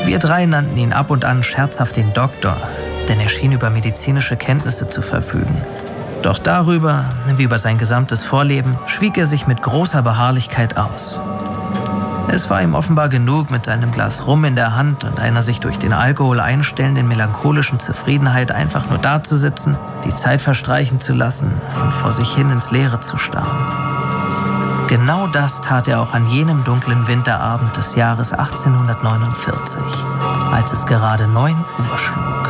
Wir drei nannten ihn ab und an scherzhaft den Doktor, denn er schien über medizinische Kenntnisse zu verfügen. Doch darüber, wie über sein gesamtes Vorleben, schwieg er sich mit großer Beharrlichkeit aus. Es war ihm offenbar genug, mit seinem Glas Rum in der Hand und einer sich durch den Alkohol einstellenden melancholischen Zufriedenheit einfach nur dazusitzen, die Zeit verstreichen zu lassen und vor sich hin ins Leere zu starren. Genau das tat er auch an jenem dunklen Winterabend des Jahres 1849, als es gerade 9 Uhr schlug.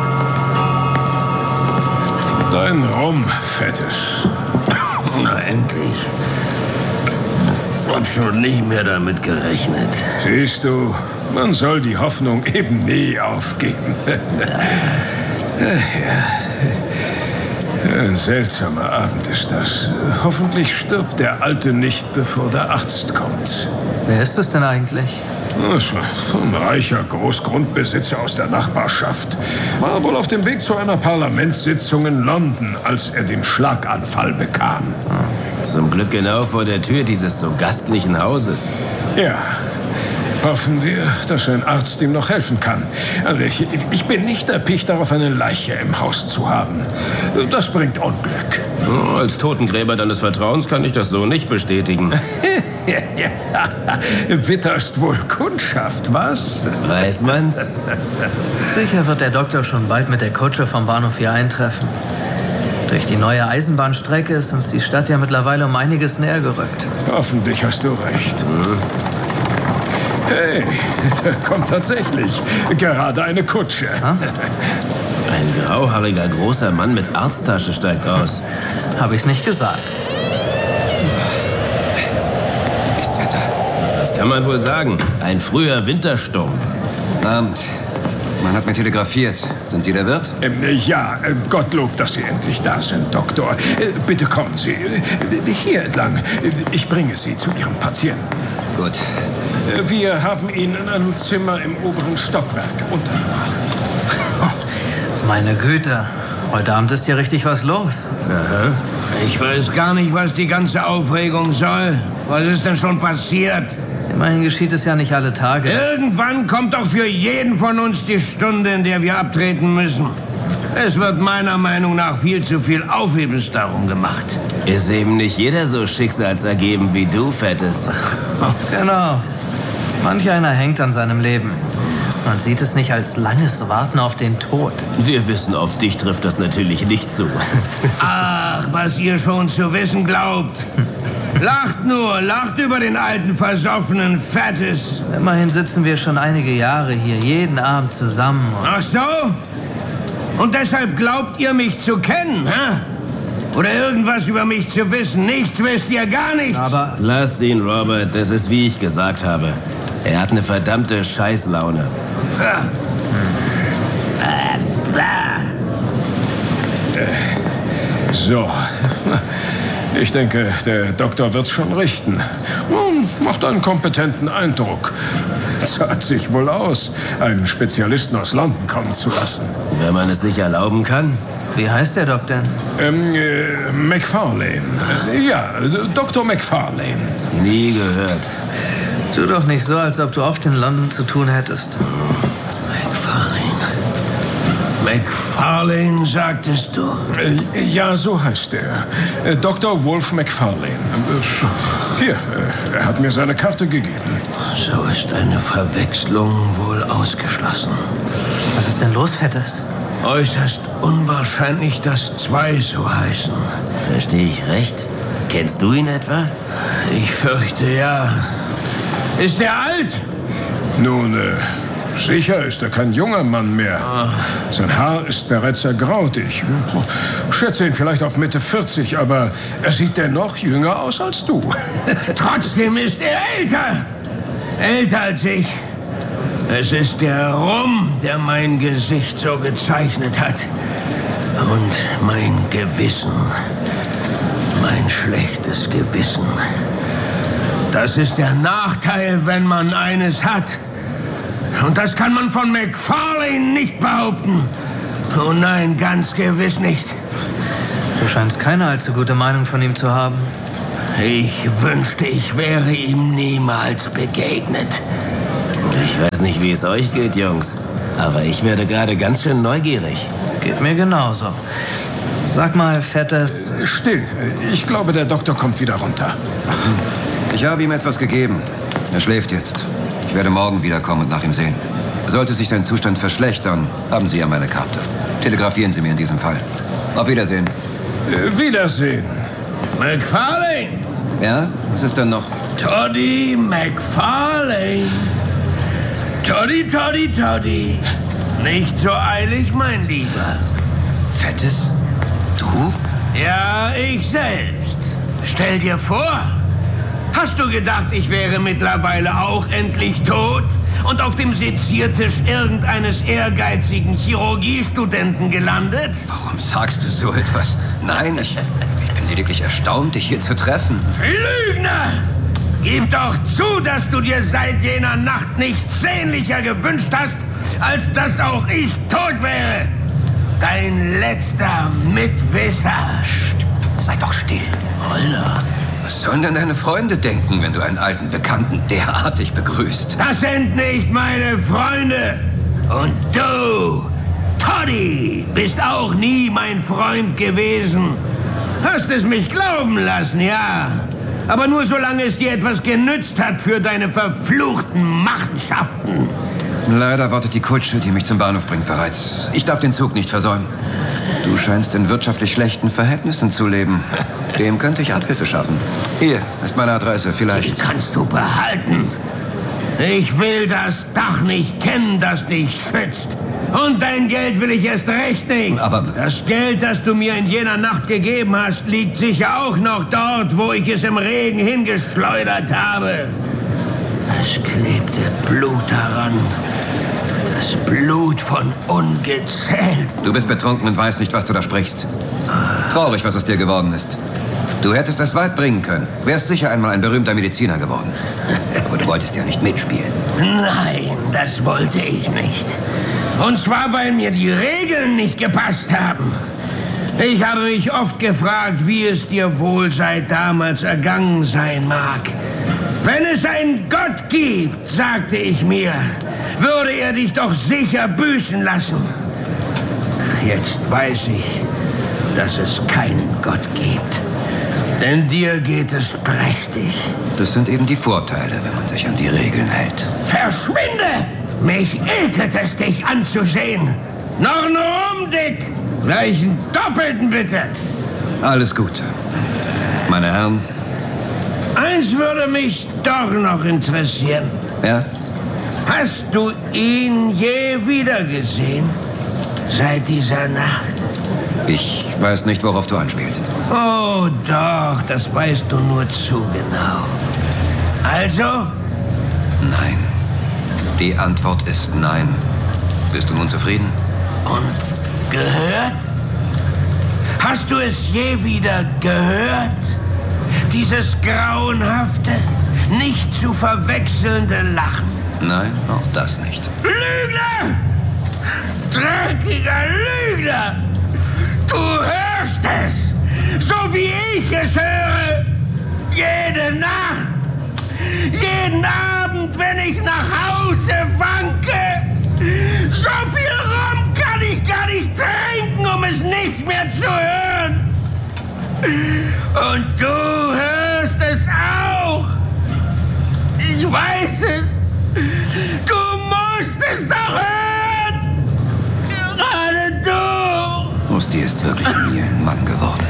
Dein Rum, Fettes. Na endlich. Hab schon nicht mehr damit gerechnet. Siehst du, man soll die Hoffnung eben nie aufgeben. Ein seltsamer Abend ist das. Hoffentlich stirbt der Alte nicht, bevor der Arzt kommt. Wer ist es denn eigentlich? Ein reicher Großgrundbesitzer aus der Nachbarschaft. War wohl auf dem Weg zu einer Parlamentssitzung in London, als er den Schlaganfall bekam. Zum Glück genau vor der Tür dieses so gastlichen Hauses. Ja. Hoffen wir, dass ein Arzt ihm noch helfen kann. Also ich bin nicht erpicht darauf, eine Leiche im Haus zu haben. Das bringt Unglück. Als Totengräber deines Vertrauens kann ich das so nicht bestätigen. Witterst wohl Kundschaft, was? Weiß man's? Sicher wird der Doktor schon bald mit der Kutsche vom Bahnhof hier eintreffen. Durch die neue Eisenbahnstrecke ist uns die Stadt ja mittlerweile um einiges näher gerückt. Hoffentlich hast du recht. Hey, da kommt tatsächlich gerade eine Kutsche. Ein grauhaariger großer Mann mit Arzttasche steigt aus. Hab ich's nicht gesagt. Mistwetter. Das kann man wohl sagen. Ein früher Wintersturm. Abend. Man hat mir telegrafiert. Sind Sie der Wirt? Ja, Gottlob, dass Sie endlich da sind, Doktor. Bitte kommen Sie. Hier entlang. Ich bringe Sie zu Ihrem Patienten. Gut. Wir haben ihn in einem Zimmer im oberen Stockwerk untergebracht. Meine Güte, heute Abend ist hier richtig was los. Aha. Ich weiß gar nicht, was die ganze Aufregung soll. Was ist denn schon passiert? Immerhin geschieht es ja nicht alle Tage. Irgendwann kommt doch für jeden von uns die Stunde, in der wir abtreten müssen. Es wird meiner Meinung nach viel zu viel Aufhebens darum gemacht. Ist eben nicht jeder so schicksalsergeben wie du, Fettes. Genau. Manch einer hängt an seinem Leben. Man sieht es nicht als langes Warten auf den Tod. Wir wissen, auf dich trifft das natürlich nicht zu. Ach, was ihr schon zu wissen glaubt. Lacht nur, lacht über den alten, versoffenen Fettes. Immerhin sitzen wir schon einige Jahre hier, jeden Abend zusammen. Ach so? Und deshalb glaubt ihr, mich zu kennen, hä? Oder irgendwas über mich zu wissen? Nichts wisst ihr, gar nichts. Aber Lass ihn, Robert. Das ist, wie ich gesagt habe. Er hat eine verdammte Scheißlaune. So. Ich denke, der Doktor wird's schon richten. Macht einen kompetenten Eindruck. Zahlt sich wohl aus, einen Spezialisten aus London kommen zu lassen. Wenn man es sich erlauben kann. wie heißt der Doc denn? Macfarlane. Ja, Dr. Macfarlane. Nie gehört. Tu doch nicht so, als ob du oft in London zu tun hättest. Macfarlane, sagtest du? Ja, so heißt er. Dr. Wolf Macfarlane. Hier, er hat mir seine Karte gegeben. So ist eine Verwechslung wohl ausgeschlossen. Was ist denn los, Fettes? Äußerst unwahrscheinlich, dass zwei so heißen. Verstehe ich recht? Kennst du ihn etwa? Ich fürchte, ja. Ist er alt? Nun, sicher ist er kein junger Mann mehr. Sein Haar ist bereits ergraut. Ich schätze ihn vielleicht auf Mitte 40, aber er sieht dennoch jünger aus als du. Trotzdem ist er älter. Älter als ich. Es ist der Rum, der mein Gesicht so gezeichnet hat. Und mein Gewissen. Mein schlechtes Gewissen. Das ist der Nachteil, wenn man eines hat. Und das kann man von Macfarlane nicht behaupten. Oh nein, ganz gewiss nicht. Du scheinst keine allzu gute Meinung von ihm zu haben. Ich wünschte, ich wäre ihm niemals begegnet. Ich weiß nicht, wie es euch geht, Jungs. Aber ich werde gerade ganz schön neugierig. Geht mir genauso. Sag mal, Fettes. Still. Ich glaube, der Doktor kommt wieder runter. Ich habe ihm etwas gegeben. Er schläft jetzt. Ich werde morgen wiederkommen und nach ihm sehen. Sollte sich sein Zustand verschlechtern, haben Sie ja meine Karte. Telegrafieren Sie mir in diesem Fall. Auf Wiedersehen. Wiedersehen. McFarlane! Ja? Was ist denn noch? Toddy McFarlane. Toddy. Nicht so eilig, mein Lieber. Fettes? Du? Ja, ich selbst. Stell dir vor, hast du gedacht, ich wäre mittlerweile auch endlich tot und auf dem Seziertisch irgendeines ehrgeizigen Chirurgiestudenten gelandet? Warum sagst du so etwas? Nein, ich bin lediglich erstaunt, dich hier zu treffen. Lügner! Gib doch zu, dass du dir seit jener Nacht nichts sehnlicher gewünscht hast, als dass auch ich tot wäre. Dein letzter Mitwisser. Sei doch still. Holla. Was sollen denn deine Freunde denken, wenn du einen alten Bekannten derartig begrüßt? Das sind nicht meine Freunde. Und du, Toddy, bist auch nie mein Freund gewesen. Hast es mich glauben lassen, ja. Aber nur solange es dir etwas genützt hat für deine verfluchten Machenschaften. Leider wartet die Kutsche, die mich zum Bahnhof bringt, bereits. Ich darf den Zug nicht versäumen. Du scheinst in wirtschaftlich schlechten Verhältnissen zu leben. Dem könnte ich Abhilfe schaffen. Hier ist meine Adresse, Die vielleicht. kannst du behalten. Ich will das Dach nicht kennen, das dich schützt. Und dein Geld will ich erst recht nicht. Aber- das Geld, das du mir in jener Nacht gegeben hast, liegt sicher auch noch dort, wo ich es im Regen hingeschleudert habe. Es klebte Blut daran. Das Blut von Ungezählten. Du bist betrunken und weißt nicht, was du da sprichst. Traurig, was aus dir geworden ist. Du hättest es weit bringen können. Wärst sicher einmal ein berühmter Mediziner geworden. Aber du wolltest ja nicht mitspielen. Nein, das wollte ich nicht. Und zwar, weil mir die Regeln nicht gepasst haben. Ich habe mich oft gefragt, wie es dir wohl seit damals ergangen sein mag. Wenn es einen Gott gibt, sagte ich mir, würde er dich doch sicher büßen lassen. Jetzt weiß ich, dass es keinen Gott gibt. Denn dir geht es prächtig. Das sind eben die Vorteile, wenn man sich an die Regeln hält. Verschwinde! Mich ekelt es, dich anzusehen. Noch einen Rum, Dick. Gleich einen Doppelten, bitte. Alles Gute. Meine Herren. Eins würde mich doch noch interessieren. Ja? Hast du ihn je wiedergesehen? Seit dieser Nacht? Ich weiß nicht, worauf du anspielst. Oh doch, das weißt du nur zu genau. Also? Nein. Die Antwort ist nein. Bist du nun zufrieden? Und gehört? Hast du es je wieder gehört? Dieses grauenhafte, nicht zu verwechselnde Lachen. Nein, auch das nicht. Lügner! Dreckiger Lügner! Du hörst es! So wie ich es höre! Jede Nacht! Jeden Abend, wenn ich nach Hause wanke! So viel Rum kann ich gar nicht trinken, um es nicht mehr zu hören! Und du hörst es auch! Ich weiß es! Du musst es doch hören! Gerade du! Musti ist wirklich nie ein Mann geworden.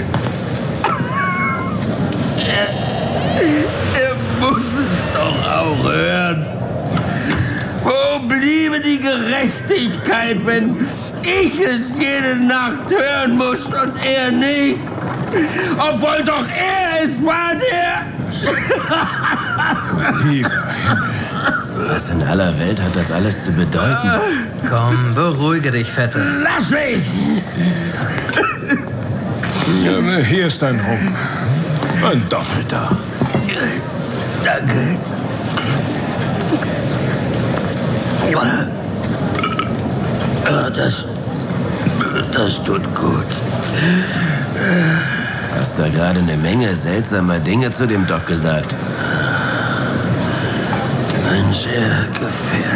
Er muss es doch auch hören. Wo bliebe die Gerechtigkeit, wenn ich es jede Nacht hören muss und er nicht? Obwohl doch er es war, der... Lieber Himmel. Was in aller Welt hat das alles zu bedeuten? Komm, beruhige dich, Fettes. Lass mich! Ja, hier ist ein Rum. Ein Doppelter. Danke. Das tut gut. Hast da gerade eine Menge seltsamer Dinge zu dem Doc gesagt. Ein sehr gefährlicher